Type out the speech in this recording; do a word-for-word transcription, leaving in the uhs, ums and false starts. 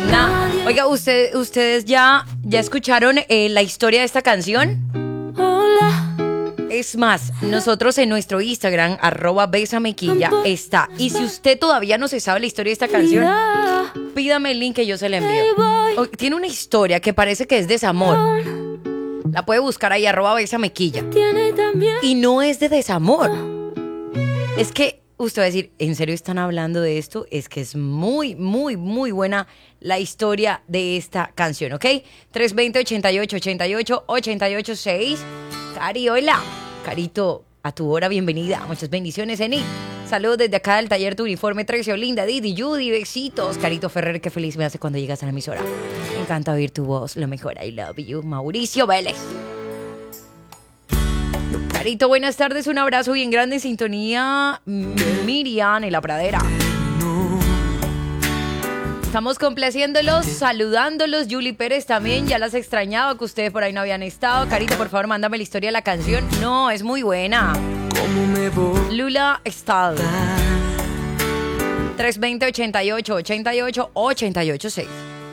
Nah. Oiga, usted, ¿ustedes ya, ya escucharon eh, la historia de esta canción? Hola. Es más, nosotros en nuestro Instagram, arroba besamequilla, está. Y si usted todavía no se sabe la historia de esta canción, pídame el link que yo se la envío. O- Tiene una historia que parece que es desamor. La puede buscar ahí, arroba besamequilla. Tiene también. Y no es de desamor. Es que usted va a decir, ¿en serio están hablando de esto? Es que es muy, muy, muy buena la historia de esta canción, ¿ok? tres dos cero, ochenta y ocho, ochenta y ocho, ochenta y ocho seis. Cari, hola. Carito, a tu hora, bienvenida. Muchas bendiciones, Eni. Saludos desde acá del taller Tu Uniforme Trecio, linda Didi, Judy, besitos. Carito Ferrer, qué feliz me hace cuando llegas a la emisora. Me encanta oír tu voz, lo mejor, I love you. Mauricio Vélez. Carito, buenas tardes, un abrazo bien grande en sintonía. Miriam en la pradera. Estamos complaciéndolos, saludándolos. Julie Pérez también, ya las extrañaba que ustedes por ahí no habían estado. Carito, por favor, mándame la historia de la canción. No, es muy buena. Lula Style. tres dos cero, ochenta y ocho, ochenta y ocho, ochenta y ocho seis.